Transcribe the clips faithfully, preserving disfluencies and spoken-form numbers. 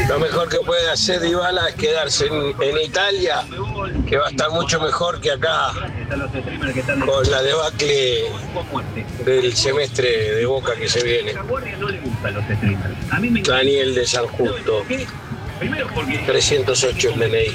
Lo mejor que puede hacer Dybala es quedarse en, en Italia, que va a estar mucho mejor que acá con la debacle del semestre de Boca que se viene. Daniel de San Justo, trescientos ocho el D N I.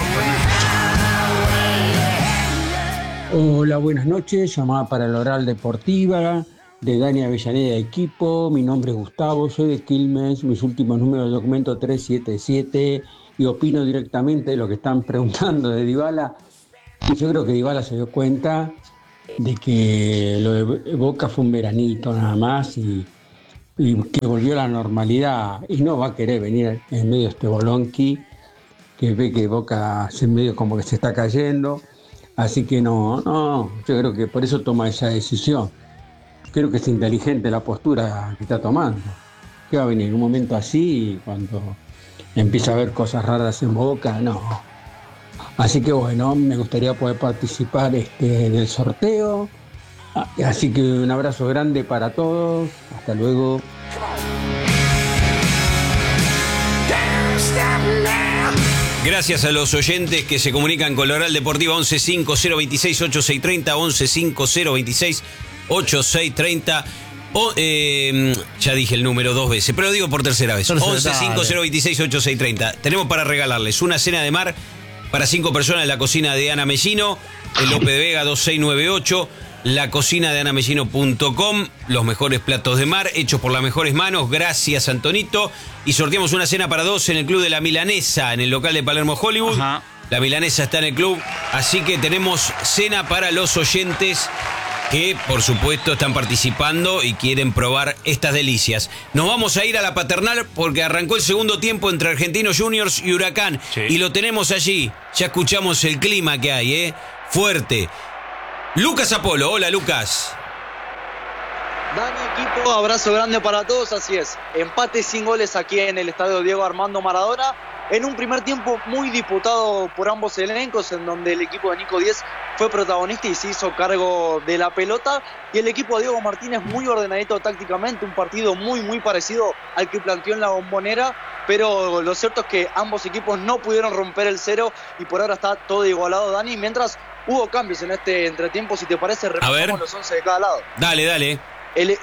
Hola, buenas noches. Llamada para el Oral Deportiva de Dani Avellaneda Equipo. Mi nombre es Gustavo, soy de Quilmes. Mis últimos números de documento tres siete siete y opino directamente de lo que están preguntando de Dybala. Y yo creo que Dybala se dio cuenta de que lo de Boca fue un veranito nada más y, y que volvió a la normalidad y no va a querer venir en medio de este bolonqui que ve que Boca en medio como que se está cayendo. Así que no, no, yo creo que por eso toma esa decisión. Creo que es inteligente la postura que está tomando. ¿Qué va a venir? Un momento así, cuando empieza a haber cosas raras en Boca, no. Así que bueno, me gustaría poder participar este, del sorteo. Así que un abrazo grande para todos. Hasta luego. Gracias a los oyentes que se comunican con la Oral Deportiva once cinco cero veintiséis ochenta y seis treinta, once cinco cero veintiséis ochenta y seis treinta. O, eh, ya dije el número dos veces, pero lo digo por tercera vez. once cinco cero veintiséis ochenta y seis treinta. Tenemos para regalarles una cena de mar para cinco personas en la cocina de Ana Mellino, en López de Vega dos seis nueve ocho, la cocina de ana mellino punto com, los mejores platos de mar hechos por las mejores manos. Gracias, Antonito. Y sorteamos una cena para dos en el Club de la Milanesa, en el local de Palermo Hollywood. Ajá. La Milanesa está en el club, así que tenemos cena para los oyentes que, por supuesto, están participando y quieren probar estas delicias. Nos vamos a ir a la Paternal porque arrancó el segundo tiempo entre Argentinos Juniors y Huracán. Sí. Y lo tenemos allí. Ya escuchamos el clima que hay, ¿eh? Fuerte. Lucas Apolo. Hola, Lucas. Dani, equipo, abrazo grande para todos, así es. Empate sin goles aquí en el estadio Diego Armando Maradona. En un primer tiempo muy disputado por ambos elencos, en donde el equipo de Nico Díez fue protagonista y se hizo cargo de la pelota. Y el equipo de Diego Martínez muy ordenadito tácticamente, un partido muy, muy parecido al que planteó en la Bombonera. Pero lo cierto es que ambos equipos no pudieron romper el cero y por ahora está todo igualado, Dani. Mientras hubo cambios en este entretiempo, si te parece, repasamos los once de cada lado. Dale, dale. El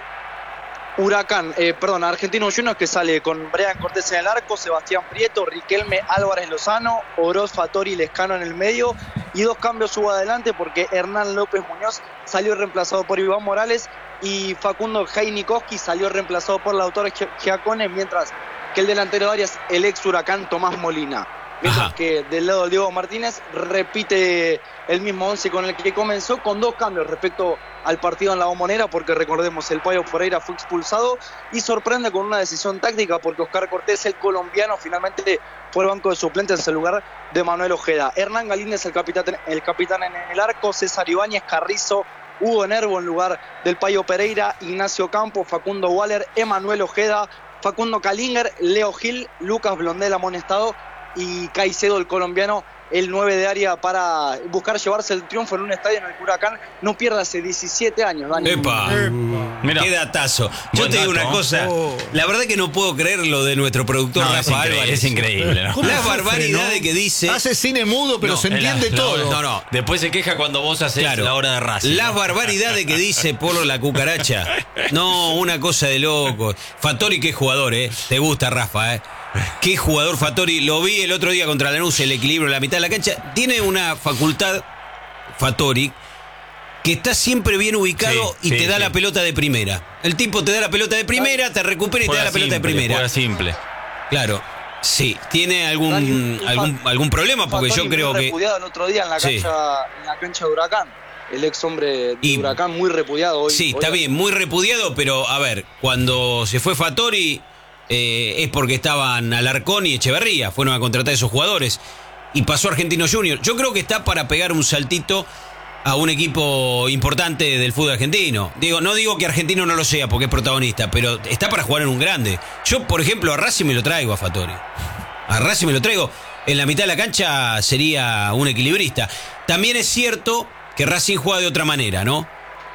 Huracán, eh, perdón, Argentinos Juniors que sale con Brian Cortés en el arco, Sebastián Prieto, Riquelme Álvarez Lozano, Oroz, Fattori, Lescano en el medio, y dos cambios hubo adelante porque Hernán López Muñoz salió reemplazado por Iván Morales y Facundo Jainikoski salió reemplazado por Lautaro Giacone, mientras que el delantero de Arias, el ex Huracán Tomás Molina. Mientras Ajá. que del lado de Diego Martínez repite el mismo once con el que comenzó, con dos cambios respecto al partido en la Bombonera, porque recordemos, el Payo Ferreira fue expulsado y sorprende con una decisión táctica porque Oscar Cortés, el colombiano, finalmente fue el banco de suplentes en el lugar de Manuel Ojeda. Hernán Galíndez, el capitán, el capitán en el arco, César Ibáñez, Carrizo, Hugo Nervo en lugar del Payo Pereira, Ignacio Campos, Facundo Waller, Emanuel Ojeda, Facundo Kalinger, Leo Gil, Lucas Blondel amonestado y Caicedo, el colombiano, el nueve de área para buscar llevarse el triunfo en un estadio en el que Huracán no pierde hace diecisiete años. Dani. ¡Epa! Mira. ¡Qué datazo! Yo Buen te digo dato. una cosa, oh. la verdad que no puedo creer lo de nuestro productor no, Rafa Álvarez. Es increíble. ¿No? Las barbaridades que dice. Hace cine mudo, pero no, se entiende la, todo. No, no. Después se queja cuando vos haces claro. la hora de Racing. Las barbaridades que dice por la cucaracha. No, una cosa de loco. Fattori, qué jugador, ¿eh? Te gusta, Rafa, ¿eh? Qué jugador Fattori, lo vi el otro día contra Lanús, el equilibrio en la mitad de la cancha. Tiene una facultad, Fattori, que está siempre bien ubicado sí, y sí, te da sí. la pelota de primera. El tipo te da la pelota de primera, te recupera y Juega te da la pelota simple, de primera. Juega simple. Claro, sí. ¿Tiene algún algún, algún problema? Porque Fattori yo creo muy que... repudiado el otro día en la cancha, sí. en la cancha de Huracán. El ex hombre de y, Huracán muy repudiado hoy. Sí, hoy está hoy. bien, muy repudiado, pero a ver, cuando se fue Fattori... Eh, es porque estaban Alarcón y Echeverría, fueron a contratar a esos jugadores y pasó Argentinos Juniors. Yo creo que está para pegar un saltito a un equipo importante del fútbol argentino. Digo, no digo que Argentino no lo sea porque es protagonista, pero está para jugar en un grande. Yo, por ejemplo, a Racing me lo traigo a Fattori. A Racing me lo traigo. En la mitad de la cancha sería un equilibrista. También es cierto que Racing juega de otra manera, ¿no?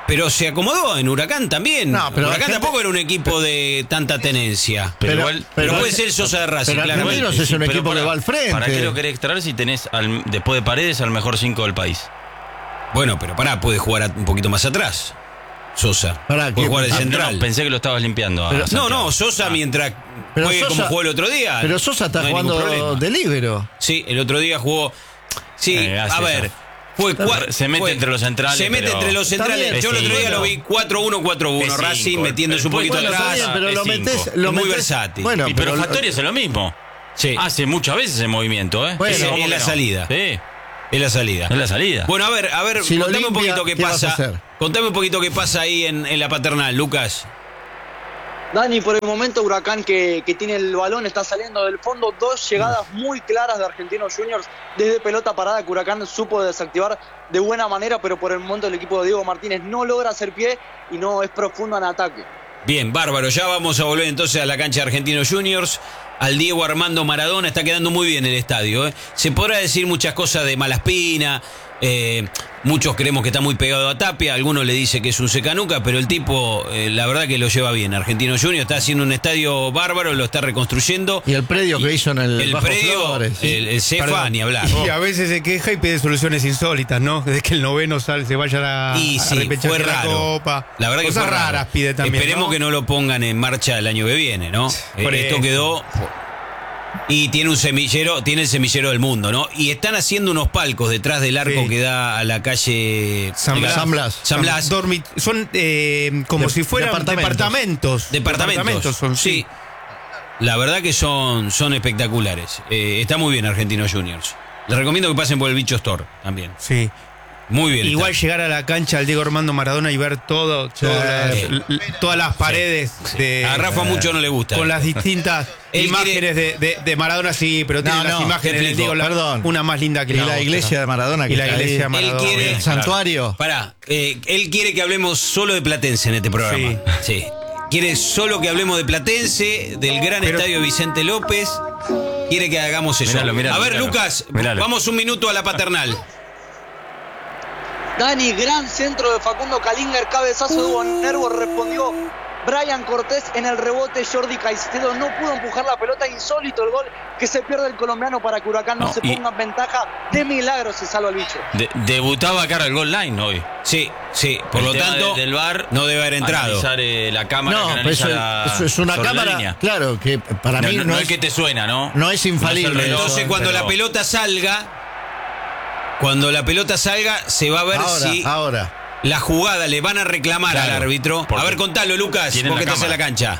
Pero se acomodó en Huracán también. No, pero Huracán gente... tampoco era un equipo de tanta tenencia. Pero, pero igual, pero, pero puede ser Sosa de Racing, pero claramente. Argentinos es un Sí, equipo para, que va al frente. ¿Para qué lo querés extraer si tenés al, después de Paredes al mejor cinco del país? Bueno, pero pará, puede jugar a- un poquito más atrás. Sosa. Pará, puede ¿qué? jugar de Ah, central. No, pensé que lo estabas limpiando. a Pero- No, Santiago. no, Sosa mientras Pero juegue Sosa- como jugó el otro día. Pero Sosa está no hay ningún jugando problema. de líbero. Sí, el otro día jugó. Sí, Eh, hace a ver. eso. Fue cua- Se mete fue- entre los centrales, Se mete pero- entre los Está centrales. bien, Yo el es otro día cinco. lo vi cuatro uno cuatro uno. Es Racing cinco. metiéndose un Bueno, poquito Bueno, está atrás. bien, pero es lo cinco. metés, lo Muy metés- versátil. Bueno, Y pero pero lo- Fattori hace lo mismo. Sí. Hace muchas veces ese movimiento, ¿eh? Bueno, es, ¿Cómo es que la no? salida. Sí, Es la salida. es la salida. Bueno, a ver, a ver, Si lo contame un limpia, poquito qué ¿qué vas a pasa. hacer? Contame un poquito qué pasa ahí en, en la paternal, Lucas. Dani, por el momento Huracán que, que tiene el balón está saliendo del fondo. Dos llegadas muy claras de Argentinos Juniors desde pelota parada que Huracán supo desactivar de buena manera, pero por el momento el equipo de Diego Martínez no logra hacer pie y no es profundo en ataque. Bien, bárbaro. Ya vamos a volver entonces a la cancha de Argentinos Juniors. Al Diego Armando Maradona. Está quedando muy bien el estadio, ¿eh? Se podrá decir muchas cosas de Malaspina. Eh, muchos creemos que está muy pegado a Tapia. Algunos le dicen que es un secanuca. Pero el tipo, eh, la verdad que lo lleva bien. Argentinos Juniors está haciendo un estadio bárbaro. Lo está reconstruyendo. Y el predio que hizo en el, El Bajo predio, Flores. el, el Cefa, Perdón. ni hablar. Y a veces se queja y pide soluciones insólitas, ¿no? Desde que el noveno sale, se vaya a, Y a sí, repechaje fue de la raro. Copa. La verdad que Cosas fue raro. raras pide también. Esperemos ¿no? que no lo pongan en marcha el año que viene, ¿no? Por Eh, Esto eso. quedó. Y tiene un semillero, tiene el semillero del mundo, ¿no? Y están haciendo unos palcos detrás del arco Sí. que da a la calle San Blas. San Blas. San Blas. Dormi- son eh, como De- si fueran departamentos. departamentos. Departamentos. son, sí. sí. La verdad que son, son espectaculares. Eh, está muy bien Argentinos Juniors. Les recomiendo que pasen por el Bicho Store también. Sí. Muy bien. Igual está. llegar a la cancha al Diego Armando Maradona y ver todo, todas, Sí. las, l- todas las paredes de, A Rafa mucho no le gusta. con las distintas Él imágenes de, de- de Maradona, sí, pero tiene No, las no, imágenes te del explico, Diego, la- perdón. una más linda que Y la, la otra. iglesia de Maradona. Que Y la está ahí. iglesia de Maradona. Él quiere- El santuario. Pará, eh, él quiere que hablemos solo de Platense en este programa. Sí. Quiere solo que hablemos de Platense, del gran Pero- estadio Vicente López. Quiere que hagamos eso. Míralo, míralo, a ver, míralo. Lucas, Míralo. vamos un minuto a la paternal. Dani, gran centro de Facundo Kalinger, cabezazo de Hugo Nervo, respondió Brian Cortés en el rebote. Jordi Caicedo no pudo empujar la pelota, insólito el gol que se pierde el colombiano para que Huracán no, No, se y- ponga en ventaja. De milagro se salva el bicho. De- debutaba cara al goal line hoy. Sí, sí, por El lo tema tanto, de- del V A R, no debe haber entrado. Analizar eh, la cámara No, que pero eso, analiza la- eso es una sobre la cámara. línea. Claro, que para No, mí no, no, no es, es que te suena, ¿no? no es infalible. No es el reloj, Entonces, cuando pero- la pelota salga, cuando la pelota salga, se va a ver ahora, si ahora. la jugada le van a reclamar Claro, al árbitro. porque A ver, contalo, Lucas, tienen porque la estás en la cámara. cancha.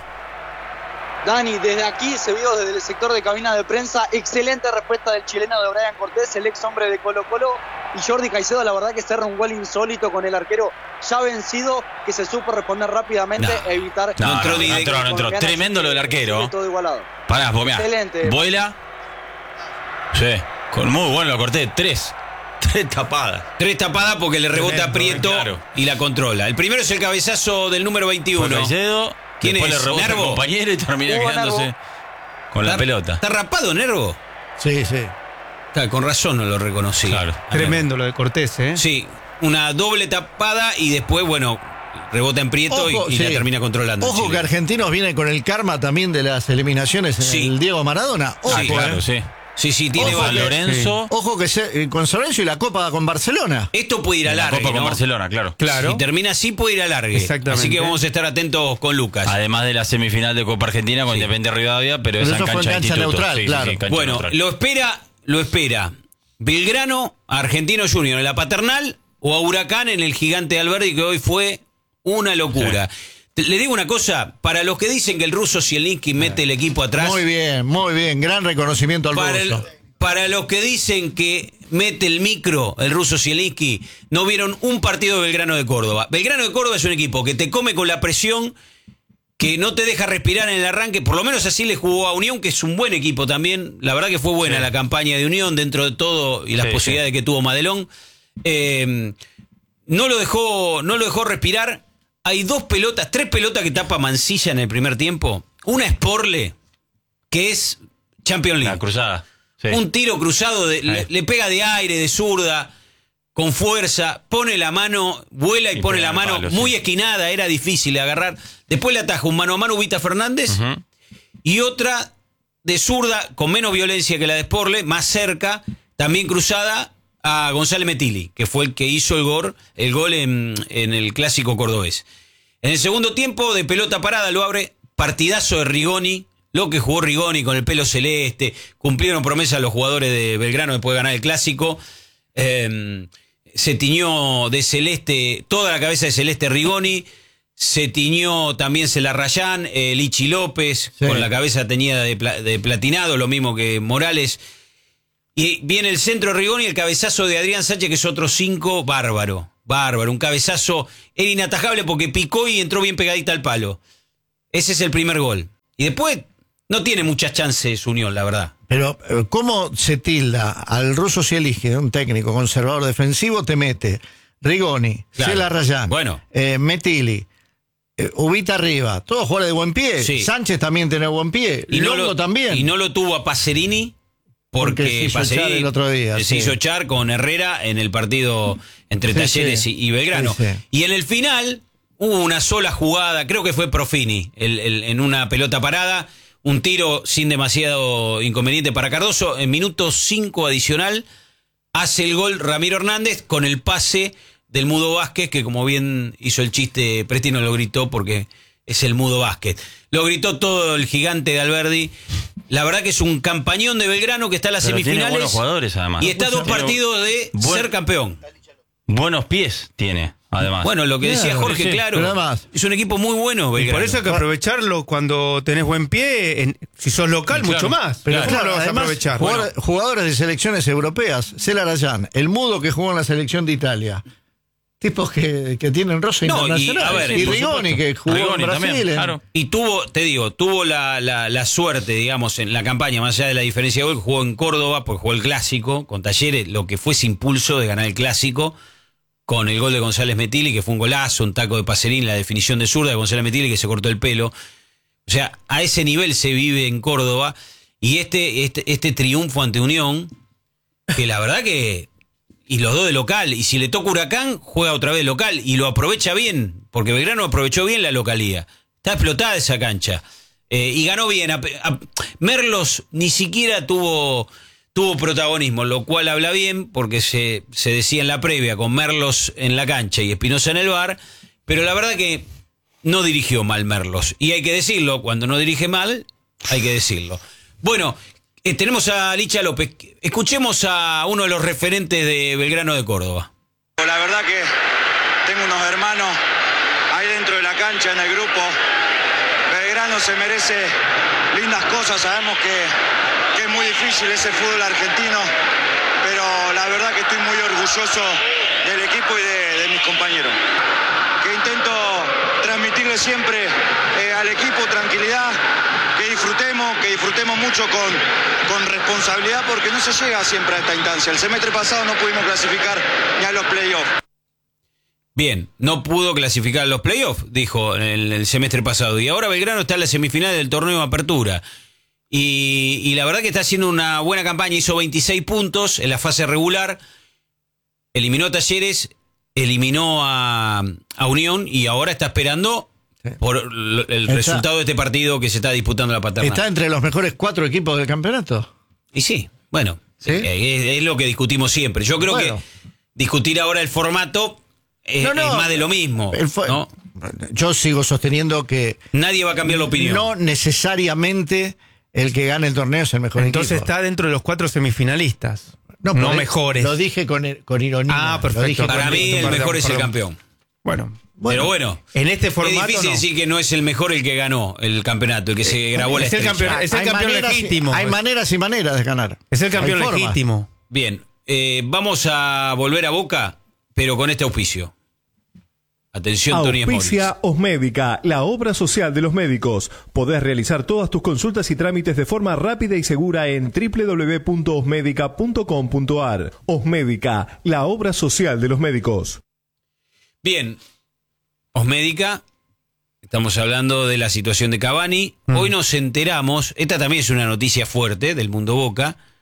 Dani, desde aquí se vio desde el sector de cabina de prensa, excelente respuesta del chileno de Brian Cortés, el ex hombre de Colo Colo, y Jordi Caicedo, la verdad que cerra un gol insólito con el arquero ya vencido, que se supo responder rápidamente No. e evitar... No No, entró no, ni no de- entró, no entró. Tremendo lo del arquero. Todo igualado. Pará, vos mirá. Excelente. Vuela. Sí, con muy bueno lo corté. Tres. Tres tapadas. Tres tapadas porque le rebota a Tremendo, Prieto claro. y la controla. El primero es el cabezazo del número veintiuno. Fue Caicedo. ¿Quién después es? le rebota al ¿Nervo? compañero y termina Hugo quedándose Nervo. con la ¿Está- pelota. ¿Está rapado, Nervo? Sí, sí. Claro, con razón no lo reconocí. Claro. A ver. Tremendo lo de Cortés, ¿eh? Sí, una doble tapada y después, bueno, rebota en Prieto y- Ojo, y, sí. la termina controlando. el Ojo que chileno. Argentinos viene con el karma también de las eliminaciones en Sí. el Diego Maradona. Ojo, Ah, claro, eh. sí. Sí, sí, tiene Ojo San que- valor. Lorenzo. Ojo que se- eh, con San Lorenzo y la Copa con Barcelona. Esto puede ir a En la largue, Copa con ¿no? Barcelona, claro. Claro. Si termina así, puede ir a largue. Exactamente. Así que vamos a estar atentos con Lucas. Además de la semifinal de Copa Argentina con Sí. Independiente Rivadavia, pero, Pero esa eso en fue en cancha, cancha instituto. neutral, Sí, sí, claro. sí, cancha Bueno, neutral. lo espera, lo espera Belgrano, a Argentino Junior en la Paternal o a Huracán en el Gigante Alberdi, que hoy fue una locura. Te- Le digo una cosa, para los que dicen que el ruso Zielinski mete el equipo atrás, Muy bien, muy bien. Gran reconocimiento al para, el- ruso. para los que dicen que mete el micro el ruso Zielinski, no vieron un partido de Belgrano de Córdoba. Belgrano de Córdoba es un equipo que te come con la presión, que no te deja respirar en el arranque, por lo menos así le jugó a Unión, que es un buen equipo también. La verdad que fue buena Sí. la campaña de Unión dentro de todo y las Sí, posibilidades que tuvo Madelón. Eh, no lo dejó, no lo dejó respirar. Hay dos pelotas, tres pelotas que tapa Mancilla en el primer tiempo. Una es Porle, que es Champions League. La cruzada. Sí. Un tiro cruzado, de- le, Ahí. le pega de aire, de zurda. con fuerza, pone la mano, vuela y, Y pone pega la al mano, palo, muy sí. esquinada, era difícil de agarrar. Después le ataja un mano a mano Ubita Fernández Ujú. y otra de zurda, con menos violencia que la de Sporle, más cerca, también cruzada a González Metilli, que fue el que hizo el gol, el gol en, en el clásico cordobés. En el segundo tiempo, de pelota parada, lo abre partidazo de Rigoni, lo que jugó Rigoni con el pelo celeste, cumplieron promesa los jugadores de Belgrano después de ganar el clásico. Eh, se tiñó de celeste, toda la cabeza de celeste Rigoni, se tiñó también Celarrayán, eh, Lichi López, Sí. con la cabeza teñida de, pla- de platinado, lo mismo que Morales. Y viene el centro de Rigoni y el cabezazo de Adrián Sánchez, que es otro cinco, bárbaro, bárbaro, un cabezazo, era inatajable porque picó y entró bien pegadita al palo. Ese es el primer gol. Y después no tiene muchas chances Unión, la verdad. Pero, eh, ¿cómo se tilda al ruso Zielinski, un técnico conservador defensivo, te mete Rigoni, Claro. Celarrayán, Bueno. eh, Metilli, eh, Ubita arriba, todos jugadores de buen pie, Sí. Sánchez también tiene buen pie, Y no, Longo lo, también. y no lo tuvo a Pacerini porque, Porque se hizo Pacerini echar el otro día, se sí. hizo echar con Herrera en el partido entre Sí, Talleres sí. y, y Belgrano. Sí, sí. Y en el final hubo una sola jugada, creo que fue Profini, el, el, en una pelota parada, un tiro sin demasiado inconveniente para Cardoso. En minuto cinco adicional hace el gol Ramiro Hernández con el pase del Mudo Vázquez, que como bien hizo el chiste, Prestino lo gritó porque es el Mudo Vázquez. Lo gritó todo el gigante de Alberdi. La verdad que es un campañón de Belgrano que está en las Pero tiene semifinales. buenos jugadores, además. Y está a dos Tiene partidos de buen- ser campeón. Buenos pies tiene, además. Bueno, lo que decía Claro, Jorge, sí, claro. pero además- Es un equipo muy bueno, Y Belgrano. por eso hay que aprovecharlo cuando tenés buen pie. En- si sos local, Claro. mucho más. Pero ¿Cómo claro, lo vas a además, aprovechar? jugador- Bueno, jugadores de selecciones europeas, Celarayán, el mudo que jugó en la selección de Italia, tipos que, que tienen roce No, y, internacional. a ver, y por Rigoni, supuesto. que jugó Rigoni en Brasil. también, en- claro. Y tuvo, te digo, tuvo la, la, la suerte, digamos, en la campaña, más allá de la diferencia de gol, jugó en Córdoba, porque jugó el clásico, con Talleres, lo que fue ese impulso de ganar el clásico, con el gol de González Metilli, que fue un golazo, un taco de Pacerín, la definición de zurda de González Metilli, que se cortó el pelo. O sea, a ese nivel se vive en Córdoba, y este, este, este triunfo ante Unión, que la verdad que... Y los dos de local, y si le toca Huracán, juega otra vez local, y lo aprovecha bien, porque Belgrano aprovechó bien la localía. Está explotada esa cancha. Eh, y ganó bien. A- a- Merlos ni siquiera tuvo, tuvo protagonismo, lo cual habla bien, porque se, se decía en la previa, con Merlos en la cancha y Espinosa en el bar, pero la verdad que no dirigió mal Merlos. Y hay que decirlo, cuando no dirige mal, hay que decirlo. Bueno, eh, tenemos a Licha López. Escuchemos a uno de los referentes de Belgrano de Córdoba. La verdad que tengo unos hermanos ahí dentro de la cancha, en el grupo. Belgrano se merece lindas cosas, sabemos que, que es muy difícil ese fútbol argentino, pero la verdad que estoy muy orgulloso del equipo y de, de mis compañeros. Que intento transmitirle siempre eh, al equipo tranquilidad, que disfrutemos, que disfrutemos mucho con, con responsabilidad, porque no se llega siempre a esta instancia. El semestre pasado no pudimos clasificar ni a los playoffs. Bien, no pudo clasificar a los playoffs, dijo en el, el semestre pasado. Y ahora Belgrano está en la semifinal del torneo de apertura. Y, y la verdad que está haciendo una buena campaña. Hizo veintiséis puntos en la fase regular. Eliminó a Talleres, eliminó a, a Unión y ahora está esperando Sí. por lo- el Está- resultado de este partido que se está disputando la paternal. ¿Está entre los mejores cuatro equipos del campeonato? Y sí, bueno, ¿Sí? eh, es, es lo que discutimos siempre. Yo creo Bueno. que discutir ahora el formato es, No, no, es más de lo mismo. El fue- ¿no? Yo sigo sosteniendo que Nadie va a cambiar la opinión. no necesariamente el que gane el torneo es el mejor entonces equipo. está dentro de los cuatro semifinalistas. No, pero mejores. Lo dije con, con ironía. Ah, perfecto. Lo dije Para con- mí el perdón, mejor es el perdón. campeón. Bueno, Pero bueno, en este es formato difícil no. decir que no es el mejor el que ganó el campeonato, el que se grabó la es el estrella. campeón- es el Hay campeón maneras y- legítimo. Hay maneras y maneras de ganar. Es el campeón Hay formas. legítimo. Bien, eh, vamos a volver a Boca, pero con este auspicio. Atención, Tony Auspicia Osmédica, la obra social de los médicos. Podés realizar todas tus consultas y trámites de forma rápida y segura en doble u doble u doble u punto osmédica punto com punto a r. Osmédica, la obra social de los médicos. Bien, Osmédica, estamos hablando de la situación de Cavani. Mm. Hoy nos enteramos, esta también es una noticia fuerte del mundo Boca,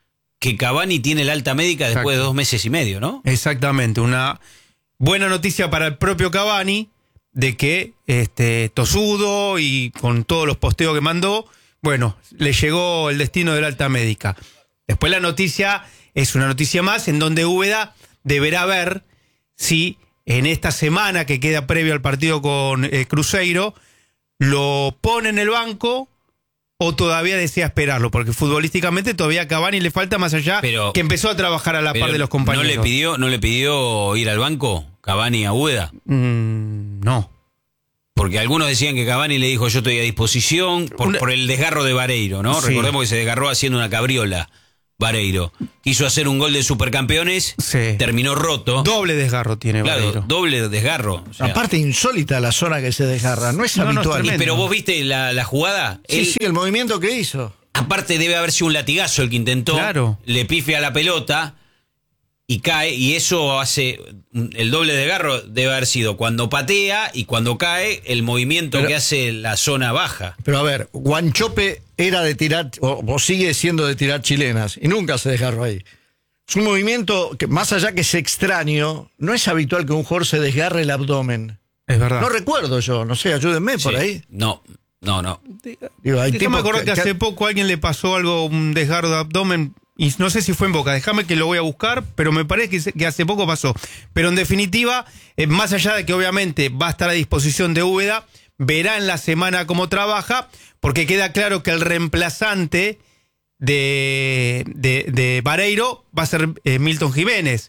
que Cavani tiene la alta médica después Exacto. de dos meses y medio, ¿no? Exactamente, una buena noticia para el propio Cavani de que este tosudo y con todos los posteos que mandó, bueno, le llegó el destino de la alta médica. Después la noticia es una noticia más en donde Úbeda deberá ver si en esta semana que queda previo al partido con eh, Cruzeiro lo pone en el banco o todavía desea esperarlo, porque futbolísticamente todavía a Cavani le falta más allá Pero- que empezó a trabajar a la Pero par de los compañeros. ¿No le pidió, no le pidió ir al banco Cavani a Úbeda? Mm, no. Porque algunos decían que Cavani le dijo yo estoy a disposición por, Una- por el desgarro de Vareiro, ¿no? Sí. Recordemos que se desgarró haciendo una cabriola, Vareiro. Quiso hacer un gol de supercampeones, Sí. terminó roto. Doble desgarro tiene Claro, Vareiro. doble desgarro. O sea, Aparte, insólita la zona que se desgarra. No es No, no, es habitual. tremendo. pero vos viste la, la jugada. Sí, Él, sí, el movimiento que hizo. aparte debe haber sido un latigazo el que intentó. Claro. Le pifia la pelota y cae. Y eso hace. El doble desgarro debe haber sido cuando patea y cuando cae, el movimiento Pero- que hace la zona baja. Pero a ver, Guanchope era de tirar, o, o sigue siendo de tirar chilenas, y nunca se desgarró ahí. Es un movimiento que, más allá que es extraño, no es habitual que un jugador se desgarre el abdomen. Es verdad. No recuerdo yo, no sé, ayúdenme por Sí. ahí. No, no, no. Digo, hay Déjame tipos acordar que, hace poco a alguien le pasó algo, un desgarro de abdomen, y no sé si fue en Boca, déjame que lo voy a buscar, pero me parece que, se- que hace poco pasó. Pero en definitiva, eh, más allá de que obviamente va a estar a disposición de Úbeda, verá en la semana cómo trabaja, porque queda claro que el reemplazante de, de, de Vareiro va a ser eh, Milton Jiménez.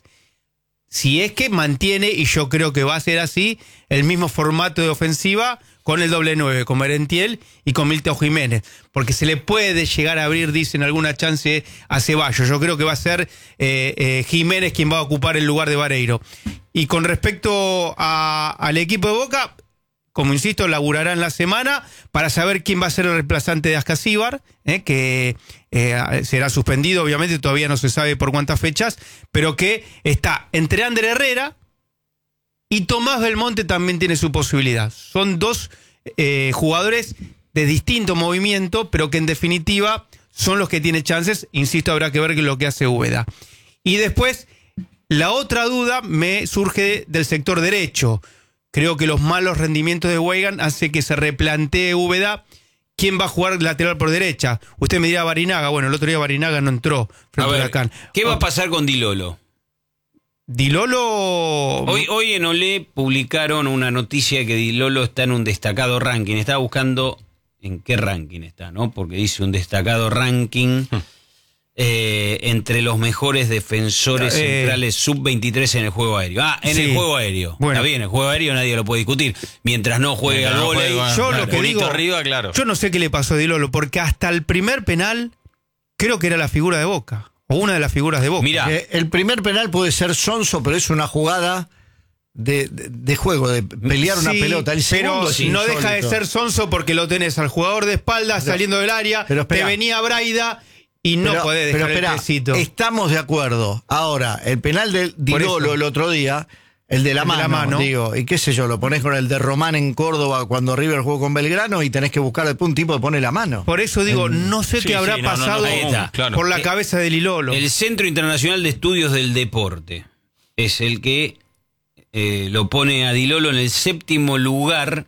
Si es que mantiene, y yo creo que va a ser así, el mismo formato de ofensiva con el doble nueve, con Merentiel y con Milton Jiménez. Porque se le puede llegar a abrir, dicen, alguna chance a Ceballos. Yo creo que va a ser eh, eh, Jiménez quien va a ocupar el lugar de Vareiro. Y con respecto a, al equipo de Boca, como insisto, laburará en la semana para saber quién va a ser el reemplazante de Ascasíbar, eh, que eh, será suspendido, obviamente, todavía no se sabe por cuántas fechas, pero que está entre Ander Herrera y Tomás Belmonte también tiene su posibilidad. Son dos eh, jugadores de distinto movimiento, pero que en definitiva son los que tienen chances. Insisto, habrá que ver lo que hace Úbeda. Y después, la otra duda me surge del sector derecho. Creo que los malos rendimientos de Weigand hace que se replantee Úbeda quién va a jugar lateral por derecha. Usted me dirá Barinaga. Bueno, el otro día Barinaga no entró frente A a ver, Huracán. ¿qué va a pasar con Di Lolo? Di Lolo... Hoy, hoy en Olé publicaron una noticia que Di Lolo está en un destacado ranking. Estaba buscando en qué ranking está, ¿no? Porque dice un destacado ranking eh, entre los mejores defensores Eh, centrales sub veintitrés en el juego aéreo. Ah, en sí. el juego aéreo. Bueno. Está bien, el juego aéreo nadie lo puede discutir. Mientras no juegue Mientras al no vóley. juegue, Yo Claro, lo que bonito digo, arriba, claro. Yo no sé qué le pasó a Di Lolo, porque hasta el primer penal creo que era la figura de Boca, o una de las figuras de Boca. Mirá, Eh, el primer penal puede ser sonso, pero es una jugada de, de- de juego, de pelear una Sí, pelota. El segundo pero es no deja de insólito. ser sonso porque lo tenés al jugador de espaldas saliendo del área, pero te espera. venía Braida y no Pero- podés pero dejar espera, el pesito. estamos de acuerdo. Ahora, el penal de Di Por eso. Lolo el otro día, el de la, El de mano, la mano. digo, y qué sé yo, lo pones con el de Román en Córdoba cuando River jugó con Belgrano y tenés que buscar después un tipo que pone la mano. Por eso digo, no sé Sí, qué habrá sí, no, no, no, pasado ahí está. Claro. por la Eh, cabeza de Lilolo. el Centro Internacional de Estudios del Deporte es el que eh, lo pone a Di Lolo en el séptimo lugar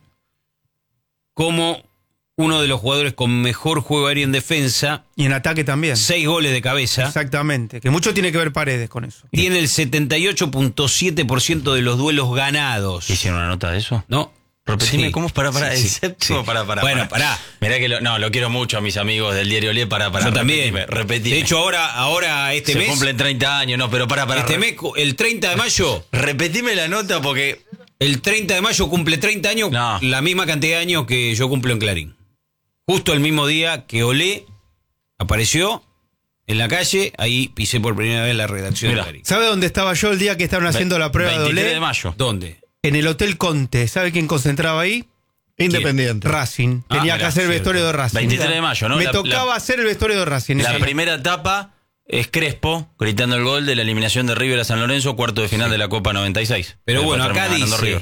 como uno de los jugadores con mejor juego aéreo en defensa, Y en ataque también. seis goles de cabeza. Exactamente. Que mucho tiene que ver Paredes con eso. Tiene el setenta y ocho punto siete por ciento de los duelos ganados. ¿Hicieron una nota de eso? ¿No? Repetime, Sí. ¿cómo es? Para, para, Sí, el sí, séptimo, sí. para, para. Bueno, pará. Mirá que lo, no, lo quiero mucho a mis amigos del diario Olé, para, para. Yo también. Repetime, repetime. De hecho, ahora, ahora este se mes, cumplen treinta años, no, pero para, para. este mes, el treinta de mayo, Repetime la nota porque. el treinta de mayo cumple treinta años, No. la misma cantidad de años que yo cumplo en Clarín. Justo el mismo día que Olé apareció en la calle, ahí pisé por primera vez la redacción Mirá. de Clarín. ¿Sabe dónde estaba yo el día que estaban haciendo la prueba de veintitrés Olé? de mayo. ¿Dónde? En el Hotel Conte. ¿Sabe quién concentraba ahí? Independiente. Racing. Ah, Tenía mirá, que hacer el cierto. vestuario de Racing. veintitrés de mayo, ¿no? Me La- tocaba la- hacer el vestuario de Racing. La ese. primera etapa es Crespo, gritando el gol de la eliminación de River a San Lorenzo, cuarto de final de la Copa noventa y seis. Pero Después bueno, acá termina ganando dice, River.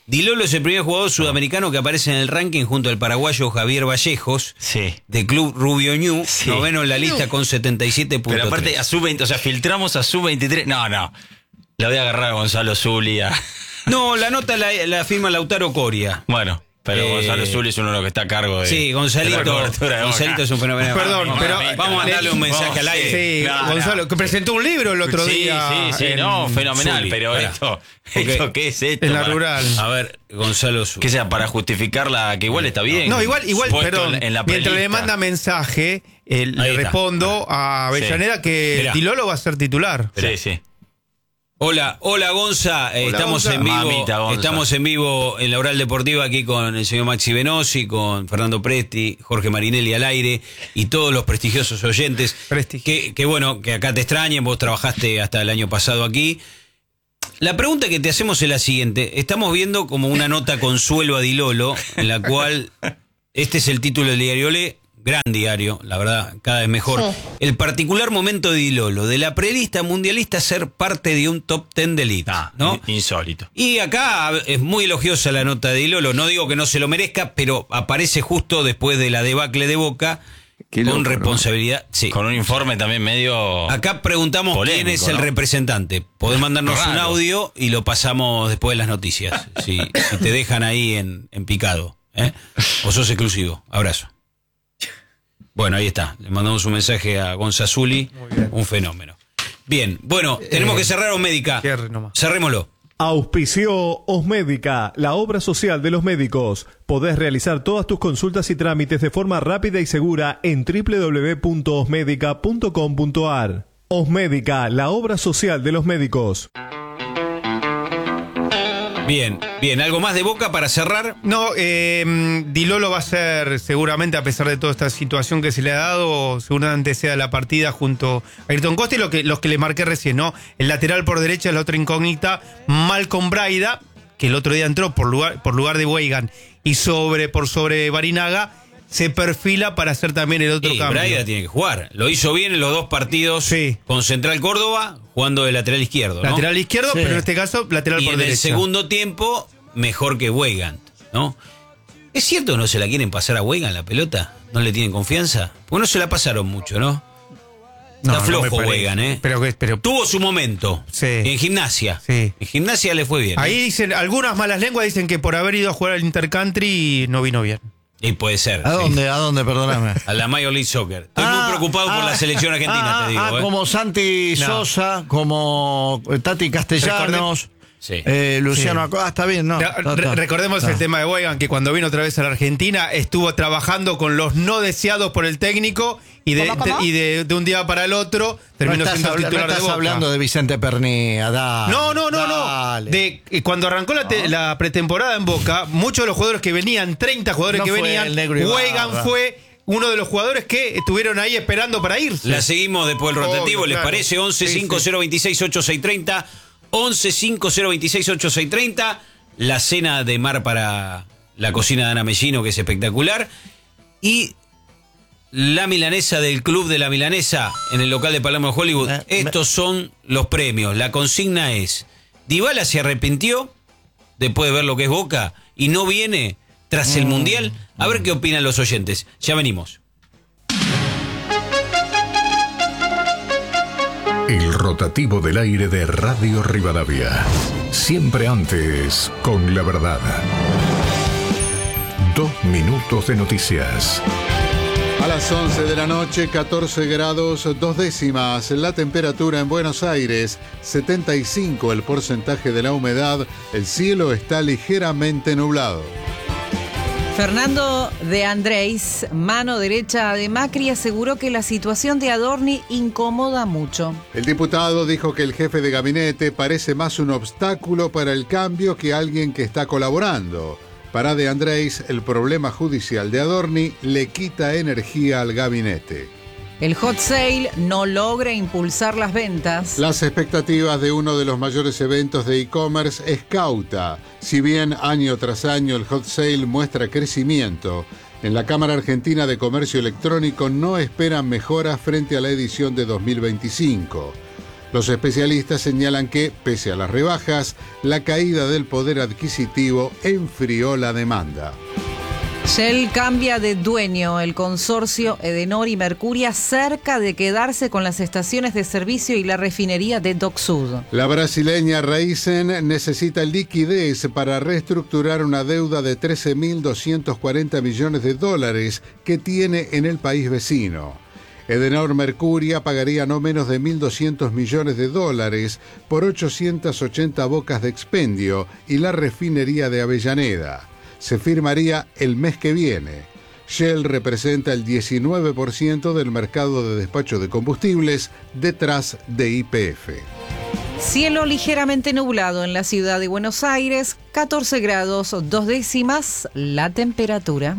Di Lolo es el primer jugador sudamericano que aparece en el ranking junto al paraguayo Javier Vallejos, Sí. de Club Rubio Ñu, Sí. noveno en la lista con setenta y siete puntos. Pero aparte, a sub veinte, o sea, filtramos a sub veintitrés. No, no. La voy a agarrar a Gonzalo Zuli. a- No, la nota la, la firma Lautaro Coria. Bueno, pero Eh, Gonzalo Zuli es uno de los que está a cargo de. Sí, Gonzalito, de la cobertura de Boca. Gonzalito es un fenómeno. Perdón, Vamos, pero- vamos a darle un mensaje Vamos, al aire. Sí, No, Gonzalo, no. que presentó un libro el otro sí, día. Sí, sí, en- no, fenomenal, Zuli, pero pará. esto, Porque- esto, ¿qué es esto? en la Para- rural. A ver, Gonzalo Zuli. Que sea para justificar la que igual está bien. No, igual, igual, puesto perdón. en la Mientras le prelista. manda mensaje, eh, le Ahí está. respondo a Avellaneda que Mirá. Di Lolo va a ser titular. Sí, sí. Hola, hola Gonza, Eh, Hola, estamos Gonza. en vivo, Mamita, Gonza. estamos en vivo en la Oral Deportiva aquí con el señor Maxi Venosi, con Fernando Presti, Jorge Marinelli al aire y todos los prestigiosos oyentes. Prestigio. Que, que bueno, que acá te extrañen, vos trabajaste hasta el año pasado aquí. La pregunta que te hacemos es la siguiente, estamos viendo como una nota consuelo a Di Lolo, en la cual, este es el título del diario Le, gran diario, la verdad, cada vez mejor. El particular momento de Di Lolo, de la prelista mundialista ser parte de un top ten de elite, Ah, ¿no? Insólito. Y acá es muy elogiosa la nota de Di Lolo, no digo que no se lo merezca, pero aparece justo después de la debacle de Boca, Qué con loco, ¿no? responsabilidad. Sí. Con un informe también medio. Acá preguntamos Polémico, quién es el ¿no? representante. Podés mandarnos un Raro. audio y lo pasamos después de las noticias. Si, si te dejan ahí en, en picado. ¿eh? O sos exclusivo. Abrazo. Bueno, ahí está. Le mandamos un mensaje a Gonzazuli. Un fenómeno. Bien, bueno, tenemos Eh, que cerrar Osmédica. cierre nomás. Cerrémoslo. Auspició Osmédica, la obra social de los médicos. Podés realizar todas tus consultas y trámites de forma rápida y segura en doble u doble u doble u punto osmédica punto com punto a r. Osmédica, la obra social de los médicos. Bien, bien. ¿Algo más de Boca para cerrar? No, eh, Di Lolo va a ser seguramente, a pesar de toda esta situación que se le ha dado, seguramente sea la partida junto a Ayrton Costa y lo que, los que le marqué recién, ¿no? El lateral por derecha es la otra incógnita, Malcolm Braida, que el otro día entró por lugar, por lugar de Weigan y sobre, por sobre Barinaga, se perfila para hacer también el otro Sí, cambio. Braida tiene que jugar. Lo hizo bien en los dos partidos Sí. con Central Córdoba, jugando de lateral izquierdo, ¿no? Lateral izquierdo, Sí. pero en este caso lateral Y por en el derecha. segundo tiempo, mejor que Weigand, ¿no? ¿Es cierto que no se la quieren pasar a Weigand la pelota? ¿No le tienen confianza? Porque no se la pasaron mucho, ¿no? No, Está no flojo me parece. Weigand, ¿eh? Pero, que- pero Tuvo su momento. Sí. En gimnasia. Sí. En gimnasia le fue bien. ahí ¿eh? dicen, algunas malas lenguas dicen que por haber ido a jugar al Intercountry no vino bien. Y puede ser. ¿A sí. dónde? ¿A dónde? Perdóname. A la Major League Soccer. Estoy Ah, muy preocupado por ah, la selección argentina, ah, te digo. ah, ¿eh? como Santi No. Sosa, como Tati Castellanos, Sí. eh, Luciano Sí. Acosta. Ah, está bien, ¿no? Re- Está, está. recordemos Está. el tema de Weigan, que cuando vino otra vez a la Argentina estuvo trabajando con los no deseados por el técnico y de, ¿Cómo, cómo? y de, de un día para el otro No terminó estás, siendo habla- no titular de estás Boca. hablando de Vicente Pernía, dale, No, no, no, dale. no. De, eh, cuando arrancó la, te- la pretemporada en Boca, muchos de los jugadores que venían, treinta jugadores No que fue venían, el Negro Ibarra. Weigan fue uno de los jugadores que estuvieron ahí esperando para irse. La seguimos después del rotativo, Obvio, ¿les claro. parece? once Sí, cinco cero veintiséis ochenta y seis treinta. once cinco cero veintiséis ochenta y seis treinta. La cena de mar para la cocina de Ana Mellino, que es espectacular. Y la milanesa del Club de la Milanesa en el local de Palermo de Hollywood. Eh, Estos son los premios. La consigna es: Dybala se arrepintió después de ver lo que es Boca y no viene tras el Mundial. A ver qué opinan los oyentes. Ya venimos. El rotativo del aire de Radio Rivadavia. Siempre antes, con la verdad. Dos minutos de noticias. A las once de la noche, catorce grados, dos décimas. La temperatura en Buenos Aires, setenta y cinco el porcentaje de la humedad. El cielo está ligeramente nublado. Fernando de Andrés, mano derecha de Macri, aseguró que la situación de Adorni incomoda mucho. El diputado dijo que el jefe de gabinete parece más un obstáculo para el cambio que alguien que está colaborando. Para De Andrés, el problema judicial de Adorni le quita energía al gabinete. El hot sale no logra impulsar las ventas. Las expectativas de uno de los mayores eventos de e-commerce es cauta. Si bien año tras año el hot sale muestra crecimiento, en la Cámara Argentina de Comercio Electrónico no esperan mejoras frente a la edición de dos mil veinticinco. Los especialistas señalan que, pese a las rebajas, la caída del poder adquisitivo enfrió la demanda. Shell cambia de dueño. El consorcio Edenor y Mercuria cerca de quedarse con las estaciones de servicio y la refinería de Dock Sud. La brasileña Raízen necesita liquidez para reestructurar una deuda de trece mil doscientos cuarenta millones de dólares que tiene en el país vecino. Edenor Mercuria pagaría no menos de mil doscientos millones de dólares por ochocientas ochenta bocas de expendio y la refinería de Avellaneda. Se firmaría el mes que viene. Shell representa el diecinueve por ciento del mercado de despacho de combustibles, detrás de Y P F. Cielo ligeramente nublado en la ciudad de Buenos Aires, catorce grados, dos décimas la temperatura.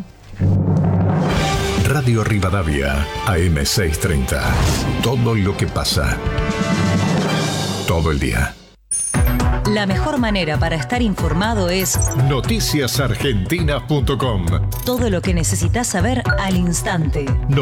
Radio Rivadavia, A M seiscientos treinta. Todo lo que pasa. Todo el día. La mejor manera para estar informado es noticias argentinas punto com. Todo lo que necesitas saber al instante.